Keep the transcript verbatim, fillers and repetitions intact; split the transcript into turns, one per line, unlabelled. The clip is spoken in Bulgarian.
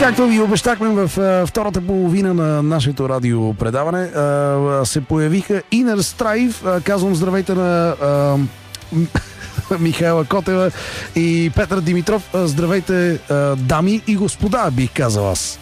Както ви обещахме в а, втората половина на нашето радиопредаване, а, се появиха Inner Strife. А, казвам здравейте на а, Михайла Котева и Петър Димитров. Здравейте, а, дами и господа, бих казал аз.